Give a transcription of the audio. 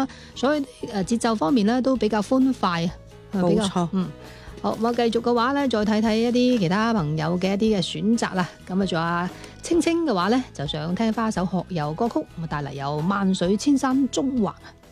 啦，所以節奏方面咧都比較歡快啊。 冇錯。 好，咁繼續嘅話咧，再睇睇一啲其他朋友嘅一啲嘅選擇啦。咁啊，仲有青青嘅話咧，就想聽翻一首學友歌曲，咁啊帶嚟有萬水千山縱橫。